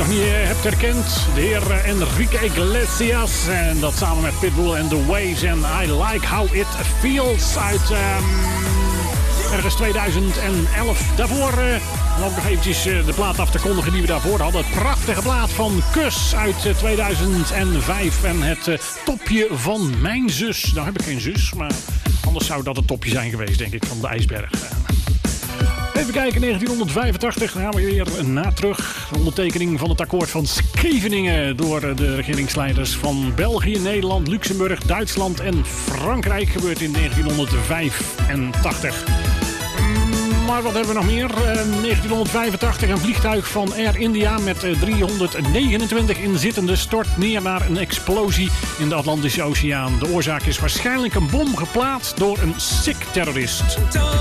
nog niet hebt herkend. De heer Enrique Iglesias. En dat samen met Pitbull en The Waves. En I Like How It Feels uit ergens 2011. Daarvoor om ook nog eventjes de plaat af te kondigen die we daarvoor hadden. Het prachtige plaat van Kus uit 2005. En het topje van mijn zus. Nou heb ik geen zus, maar anders zou dat het topje zijn geweest, denk ik, van de ijsberg. Even kijken, 1985, dan gaan we weer na terug. De ondertekening van het akkoord van Scheveningen door de regeringsleiders van België, Nederland, Luxemburg, Duitsland en Frankrijk. Gebeurt in 1985. Maar wat hebben we nog meer? 1985, een vliegtuig van Air India met 329 inzittenden stort neer naar een explosie in de Atlantische Oceaan. De oorzaak is waarschijnlijk een bom geplaatst door een Sikh-terrorist.